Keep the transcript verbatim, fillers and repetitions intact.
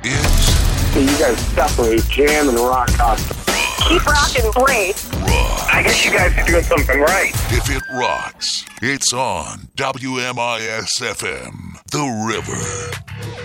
is... You guys definitely jam and rock out. Keep rocking great. Rock. I guess you guys are doing something right. If it rocks, it's on W M I S F M, The River.